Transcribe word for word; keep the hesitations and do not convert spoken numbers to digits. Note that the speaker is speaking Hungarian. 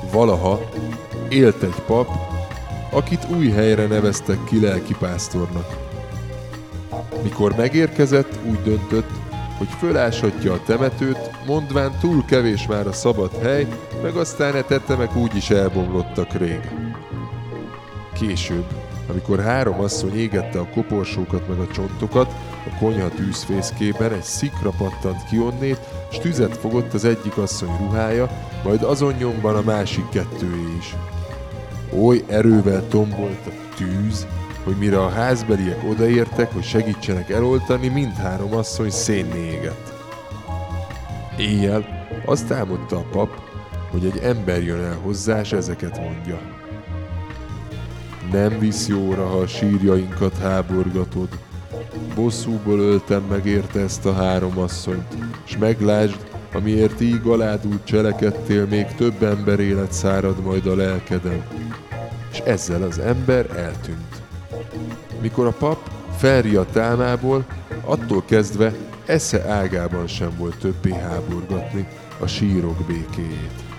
Valaha élt egy pap, akit új helyre neveztek ki lelkipásztornak. Mikor megérkezett, úgy döntött, hogy föláshatja a temetőt, mondván túl kevés már a szabad hely, meg aztán e tetemek úgyis elbomlottak rég. Később, amikor három asszony égette a koporsókat meg a csontokat, a konyha tűzfészkében egy szikra pattant ki onnét, s tüzet fogott az egyik asszony ruhája, majd azon nyomban a másik kettőé is. Oly erővel tombolt a tűz, hogy mire a házbeliek odaértek, hogy segítsenek eloltani, mindhárom asszony szénné égett. Éjjel azt álmodta a pap, hogy egy ember jön el hozzá, s ezeket mondja. Nem visz jóra, ha a sírjainkat háborgatod. Bosszúból öltem meg érte ezt a három asszonyt, s meglásd, amiért így aládult cselekedtél, még több ember élet szárad majd a lelkeden. És ezzel az ember eltűnt. Mikor a pap felriadt álmából, attól kezdve esze ágában sem volt többé háborgatni a sírok békéjét.